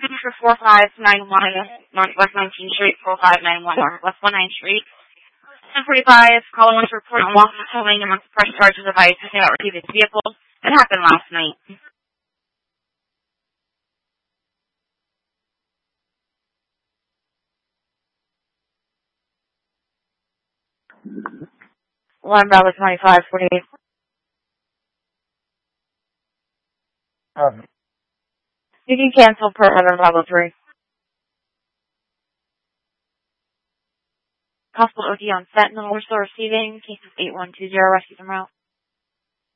for 4591 Northwest 19th Street, 4591 Northwest 19th Street. 1045, calling to report on lawful towing amongst press charges of ICE without receiving its vehicle. It happened last night. Line Bravo 2548. You can cancel per Line Bravo 3. Hospital OD on Sentinel. We're still receiving cases 8120. Rescue them out.